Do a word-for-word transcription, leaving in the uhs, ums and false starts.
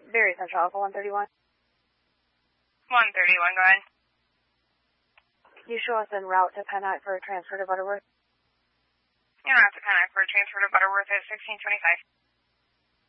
Very Central Alpha one thirty-one. one thirty-one, go ahead. You show us en route to Pennock for a transfer to Butterworth? En route to Pennock for a transfer to Butterworth at sixteen twenty-five.